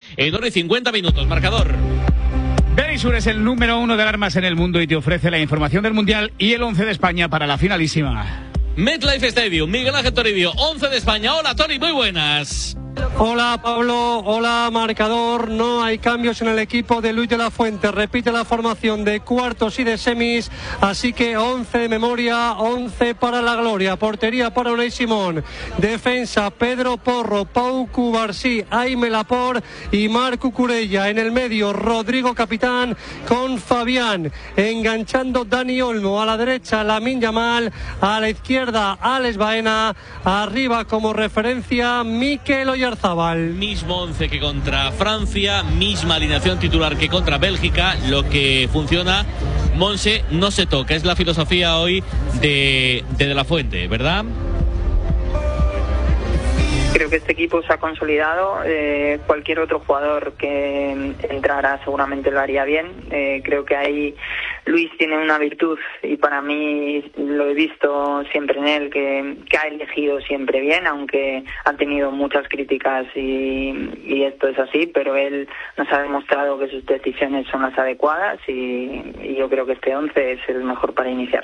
en 1:50 minutos. Marcador. Verisur es el número 1 de alarmas en el mundo y te ofrece la información del Mundial y el 11 de España para la finalísima. MetLife Stadium, Miguel Ángel Toribio, 11 de España. Hola, Tori, muy buenas. Hola Pablo, hola marcador, no hay cambios en el equipo de Luis de la Fuente, repite la formación de cuartos y de semis, así que 11 de memoria, 11 para la gloria, portería para Unai Simón, defensa Pedro Porro, Pau Cubarsí, Aime Laporte y Marc Cucurella, en el medio Rodrigo capitán con Fabián, enganchando Dani Olmo, a la derecha Lamine Yamal, a la izquierda Alex Baena, arriba como referencia Mikel Oyarzabal. Mismo 11 que contra Francia, misma alineación titular que contra Bélgica. Lo que funciona, Monse, no se toca. Es la filosofía hoy de la Fuente, ¿verdad? Creo que este equipo se ha consolidado. Cualquier otro jugador que entrara seguramente lo haría bien. Creo que ahí Luis tiene una virtud y para mí lo he visto siempre en él, que ha elegido siempre bien, aunque ha tenido muchas críticas y esto es así, pero él nos ha demostrado que sus decisiones son las adecuadas y yo creo que este 11 es el mejor para iniciar.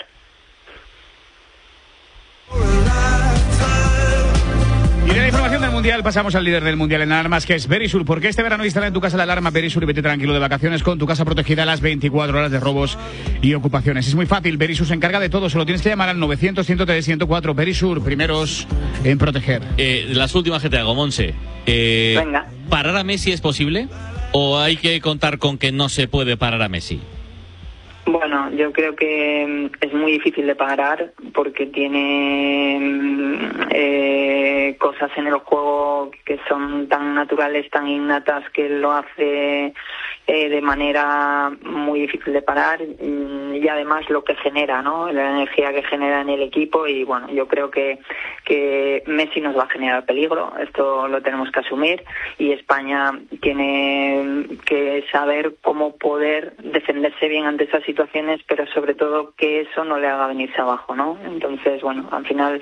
Y de la información del Mundial pasamos al líder del Mundial en alarmas, que es Verisur, porque este verano instala en tu casa la alarma Verisur y vete tranquilo de vacaciones con tu casa protegida a las 24 horas de robos y ocupaciones. Es muy fácil, Verisur se encarga de todo, solo tienes que llamar al 900-103-104. Verisur, primeros en proteger. Las últimas que te hago, Monse. Venga. ¿Parar a Messi es posible? ¿O hay que contar con que no se puede parar a Messi? Bueno, yo creo que es muy difícil de parar porque tiene cosas en el juego que son tan naturales, tan innatas, que lo hace de manera muy difícil de parar, y además lo que genera, ¿no? La energía que genera en el equipo. Y bueno, yo creo que Messi nos va a generar peligro, esto lo tenemos que asumir, y España tiene que saber cómo poder defenderse bien ante esas situaciones, pero sobre todo que eso no le haga venirse abajo, ¿no? Entonces, bueno, al final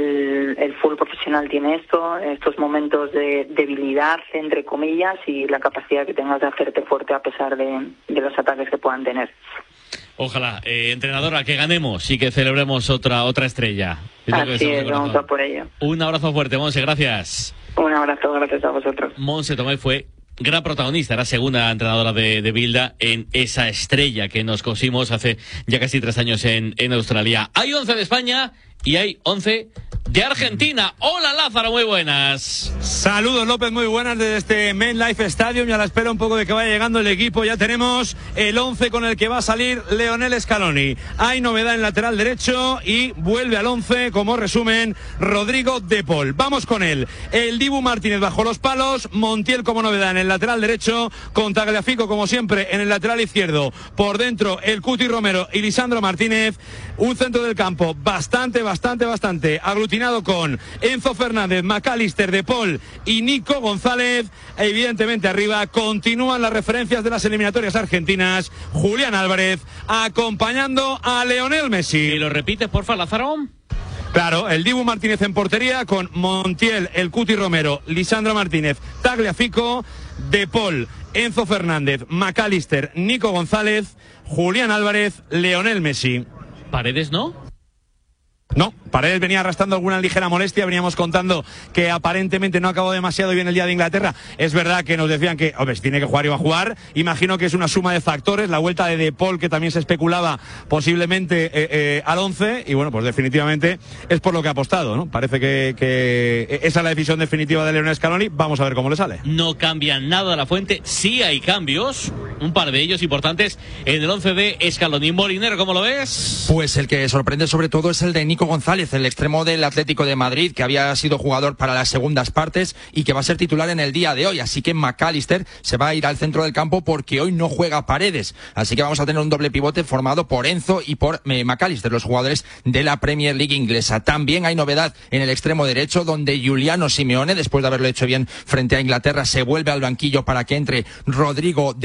el fútbol profesional tiene estos momentos de debilidad, entre comillas, y la capacidad que tengas de hacerte fuerte a pesar de los ataques que puedan tener. Ojalá, entrenadora, que ganemos y que celebremos otra estrella. Así es, vamos a por ello. Un abrazo fuerte, Monse, gracias. Un abrazo, gracias a vosotros. Monse Tomé fue gran protagonista, era segunda entrenadora de Bilda en esa estrella que nos cosimos hace ya casi 3 años en Australia. Hay 11 de España y hay 11 de Argentina. Hola Lázaro, muy buenas. Saludos López, muy buenas desde este MetLife Stadium y a la espera un poco de que vaya llegando el equipo. Ya tenemos el 11 con el que va a salir Lionel Scaloni. Hay novedad en lateral derecho y vuelve al 11 como resumen Rodrigo de Paul. Vamos con él. El Dibu Martínez bajo los palos, Montiel como novedad en el lateral derecho, con Tagliafico como siempre en el lateral izquierdo. Por dentro el Cuti Romero y Lisandro Martínez. Un centro del campo bastante aglutinado con Enzo Fernández, McAllister, De Paul y Nico González. Evidentemente arriba continúan las referencias de las eliminatorias argentinas. Julián Álvarez acompañando a Lionel Messi. ¿Y lo repites, porfa, Lázaro? Claro, el Dibu Martínez en portería con Montiel, el Cuti Romero, Lisandro Martínez, Tagliafico, De Paul, Enzo Fernández, McAllister, Nico González, Julián Álvarez, Lionel Messi. ¿Paredes no? No, Paredes venía arrastrando alguna ligera molestia, veníamos contando que aparentemente no acabó demasiado bien el día de Inglaterra. Es verdad que nos decían que, hombre, si tiene que jugar iba a jugar. Imagino que es una suma de factores, la vuelta de Paul, que también se especulaba posiblemente al 11, y bueno, pues definitivamente es por lo que ha apostado, ¿no? Parece que esa es la decisión definitiva de Lionel Scaloni. Vamos a ver cómo le sale. No cambia nada la Fuente, sí hay cambios, un par de ellos importantes en el 11 de Scaloni. Molinero, ¿cómo lo ves? Pues el que sorprende sobre todo es el de Nico González, el extremo del Atlético de Madrid, que había sido jugador para las segundas partes y que va a ser titular en el día de hoy. Así que McAllister se va a ir al centro del campo porque hoy no juega Paredes. Así que vamos a tener un doble pivote formado por Enzo y por McAllister, los jugadores de la Premier League inglesa. También hay novedad en el extremo derecho, donde Giuliano Simeone, después de haberlo hecho bien frente a Inglaterra, se vuelve al banquillo para que entre Rodrigo de Paul.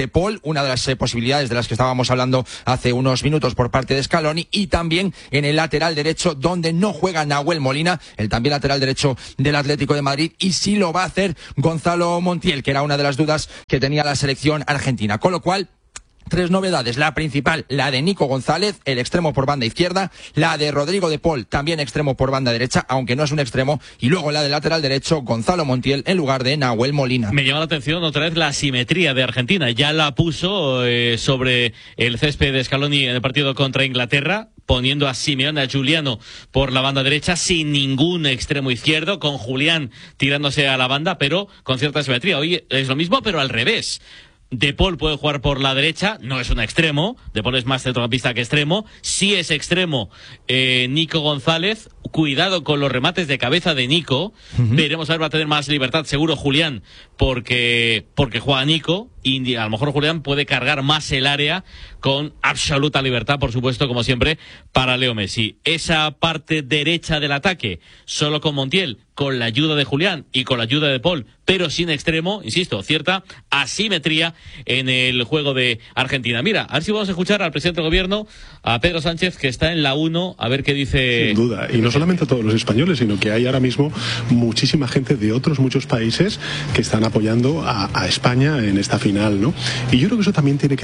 una de las posibilidades de las que estábamos hablando hace unos minutos por parte de Scaloni, y también en el lateral derecho, donde no juega Nahuel Molina, el también lateral derecho del Atlético de Madrid, y sí lo va a hacer Gonzalo Montiel, que era una de las dudas que tenía la selección argentina. Con lo cual, 3 novedades. La principal, la de Nico González, el extremo por banda izquierda, la de Rodrigo de Paul, también extremo por banda derecha, aunque no es un extremo, y luego la del lateral derecho, Gonzalo Montiel, en lugar de Nahuel Molina. Me llama la atención otra vez la asimetría de Argentina. Ya la puso sobre el césped de Scaloni en el partido contra Inglaterra, poniendo a Simeone, a Giuliano por la banda derecha, sin ningún extremo izquierdo, con Julián tirándose a la banda, pero con cierta asimetría. Hoy es lo mismo, pero al revés. De Paul puede jugar por la derecha, no es un extremo, De Paul es más centrocampista que extremo, sí es extremo Nico González, cuidado con los remates de cabeza de Nico, veremos a ver, va a tener más libertad seguro Julián, porque juega Nico, y a lo mejor Julián puede cargar más el área con absoluta libertad, por supuesto, como siempre, para Leo Messi. Esa parte derecha del ataque, solo con Montiel, con la ayuda de Julián y con la ayuda de Paul, pero sin extremo, insisto, cierta asimetría en el juego de Argentina. Mira, a ver si vamos a escuchar al presidente del gobierno, a Pedro Sánchez, que está en la 1, a ver qué dice. Sin duda, y no solamente todos los españoles, sino que hay ahora mismo muchísima gente de muchos países que están apoyando a España en esta final, ¿no? Y yo creo que eso también tiene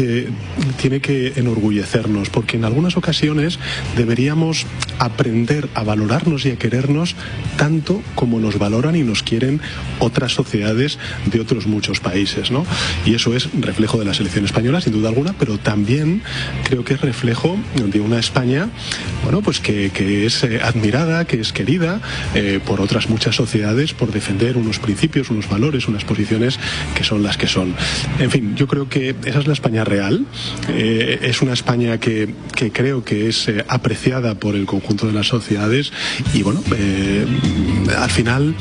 que enorgullecernos, porque en algunas ocasiones deberíamos aprender a valorarnos y a querernos tanto como nos valoran y nos quieren otras sociedades de otros muchos países, ¿no? Y eso es reflejo de la selección española, sin duda alguna, pero también creo que es reflejo de una España, bueno, pues que es admirada, que es querida por otras muchas sociedades, por defender unos principios, unos valores, unas posiciones que son las que son. En fin, yo creo que esa es la España real. Es una España que creo que es apreciada por el conjunto de las sociedades, y bueno, al final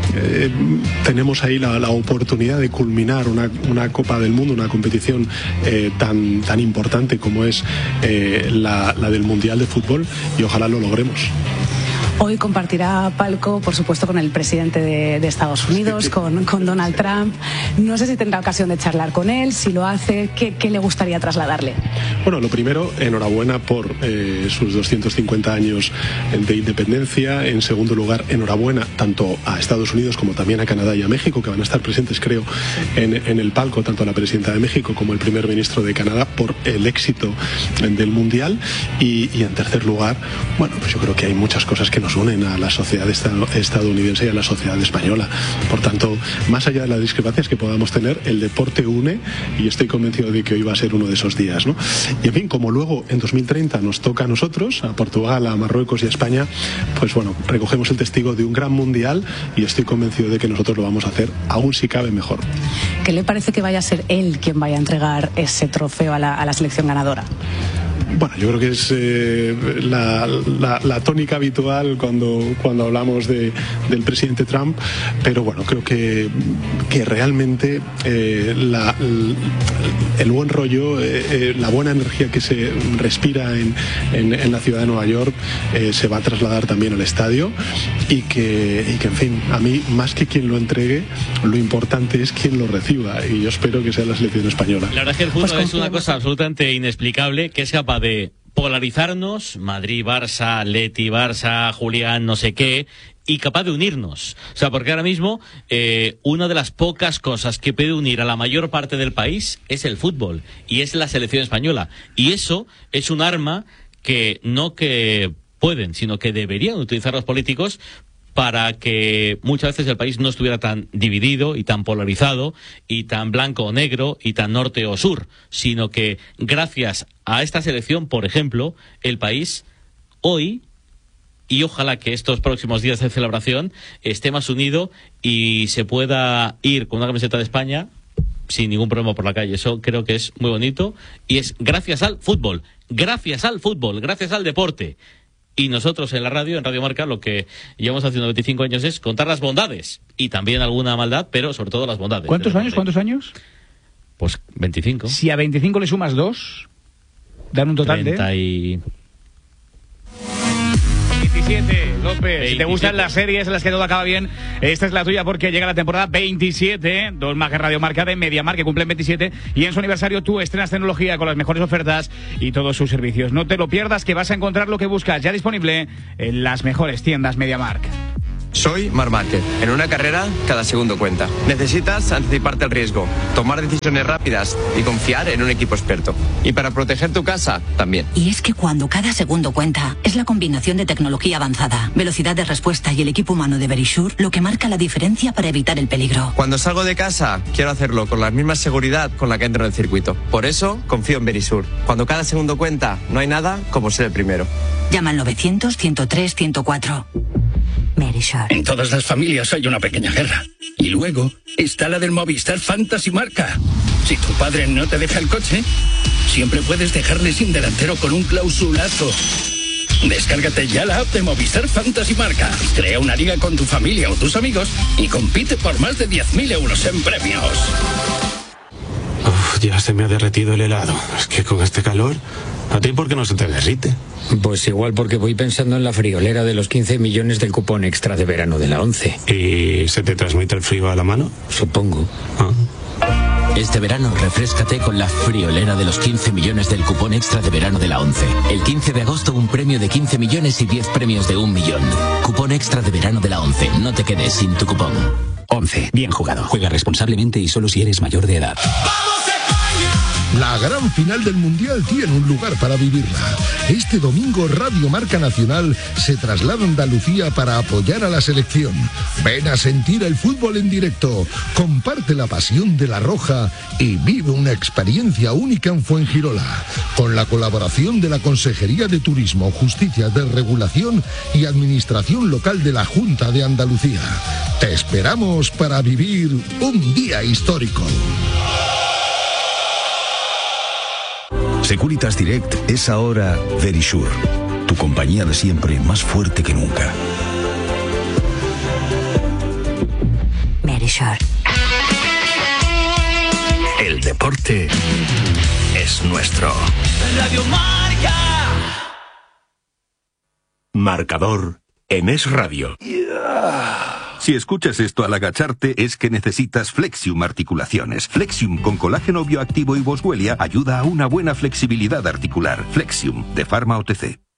tenemos ahí la oportunidad de culminar una Copa del Mundo, una competición tan importante como es la del Mundial de Fútbol, y ojalá lo logremos. Hoy compartirá palco, por supuesto, con el presidente de Estados Unidos, con Donald Trump. No sé si tendrá ocasión de charlar con él, si lo hace, ¿qué le gustaría trasladarle? Bueno, lo primero, enhorabuena por sus 250 años de independencia. En segundo lugar, enhorabuena tanto a Estados Unidos como también a Canadá y a México, que van a estar presentes, creo, en el palco, tanto la presidenta de México como el primer ministro de Canadá, por el éxito del Mundial. Y en tercer lugar, bueno, pues yo creo que hay muchas cosas que nos unen a la sociedad estadounidense y a la sociedad española. Por tanto, más allá de las discrepancias que podamos tener, el deporte une, y estoy convencido de que hoy va a ser uno de esos días, ¿no? Y en fin, como luego en 2030 nos toca a nosotros, a Portugal, a Marruecos y a España, pues bueno, recogemos el testigo de un gran mundial, y estoy convencido de que nosotros lo vamos a hacer aún si cabe mejor. ¿Qué le parece que vaya a ser él quien vaya a entregar ese trofeo a la selección ganadora? Bueno, yo creo que es la tónica habitual cuando hablamos del presidente Trump, pero bueno, creo que realmente el buen rollo, la buena energía que se respira en la ciudad de Nueva York se va a trasladar también al estadio, y que en fin, a mí, más que quien lo entregue, lo importante es quien lo reciba, y yo espero que sea la selección española. La verdad es que el fútbol es una cosa absolutamente inexplicable, que es capaz de polarizarnos, Madrid, Barça, Leti, Barça, Julián, no sé qué, y capaz de unirnos. O sea, porque ahora mismo una de las pocas cosas que puede unir a la mayor parte del país es el fútbol, y es la selección española. Y eso es un arma que no que pueden, sino que deberían utilizar los políticos, para que muchas veces el país no estuviera tan dividido y tan polarizado y tan blanco o negro y tan norte o sur, sino que gracias a esta selección, por ejemplo, el país hoy, y ojalá que estos próximos días de celebración, esté más unido y se pueda ir con una camiseta de España sin ningún problema por la calle. Eso creo que es muy bonito, y es gracias al fútbol, gracias al deporte. Y nosotros en la radio, en Radio Marca, lo que llevamos haciendo 25 años es contar las bondades, y también alguna maldad, pero sobre todo las bondades. ¿Cuántos años? Pues 25. Si a 25 le sumas 2, dan un total 30 de... y... 27, López. 27. Si te gustan las series en las que todo acaba bien, esta es la tuya porque llega la temporada 27. Dos más que Radio Marca de MediaMarkt que cumplen 27. Y en su aniversario tú estrenas tecnología con las mejores ofertas y todos sus servicios. No te lo pierdas, que vas a encontrar lo que buscas ya disponible en las mejores tiendas MediaMarkt. Soy Marc Márquez. En una carrera, cada segundo cuenta. Necesitas anticiparte al riesgo, tomar decisiones rápidas y confiar en un equipo experto. Y para proteger tu casa, también. Y es que cuando cada segundo cuenta, es la combinación de tecnología avanzada, velocidad de respuesta y el equipo humano de Verisure lo que marca la diferencia para evitar el peligro. Cuando salgo de casa, quiero hacerlo con la misma seguridad con la que entro en el circuito. Por eso, confío en Verisure. Cuando cada segundo cuenta, no hay nada como ser el primero. Llama al 900-103-104. Verisure. En todas las familias hay una pequeña guerra. Y luego está la del Movistar Fantasy Marca. Si tu padre no te deja el coche, siempre puedes dejarle sin delantero con un clausulazo. Descárgate ya la app de Movistar Fantasy Marca. Crea una liga con tu familia o tus amigos y compite por más de 10.000 euros en premios. Ya se me ha derretido el helado. Es que con este calor, ¿a ti por qué no se te derrite? Pues igual porque voy pensando en la friolera de los 15 millones del cupón extra de verano de la 11. ¿Y se te transmite el frío a la mano? Supongo. Este verano refréscate con la friolera de los 15 millones del cupón extra de verano de la 11. El 15 de agosto un premio de 15 millones y 10 premios de 1 millón. Cupón extra de verano de la 11. No te quedes sin tu cupón. 11. Bien jugado. Juega responsablemente y solo si eres mayor de edad. La gran final del Mundial tiene un lugar para vivirla. Este domingo Radio Marca Nacional se traslada a Andalucía para apoyar a la selección. Ven a sentir el fútbol en directo, comparte la pasión de la Roja y vive una experiencia única en Fuengirola, con la colaboración de la Consejería de Turismo, Justicia de Regulación y Administración Local de la Junta de Andalucía. Te esperamos para vivir un día histórico. Securitas Direct es ahora Verisure, tu compañía de siempre más fuerte que nunca. Verisure. El deporte es nuestro. Radio Marca. Marcador en Es Radio. Si escuchas esto al agacharte es que necesitas Flexium Articulaciones. Flexium con colágeno bioactivo y boswellia ayuda a una buena flexibilidad articular. Flexium de Pharma OTC.